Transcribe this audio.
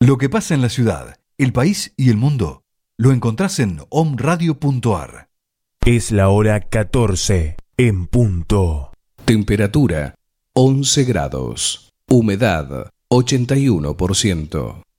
Lo que pasa en la ciudad, el país y el mundo, lo encontrás en omradio.ar. Es la hora 14 en punto. Temperatura 11 grados. Humedad 81%.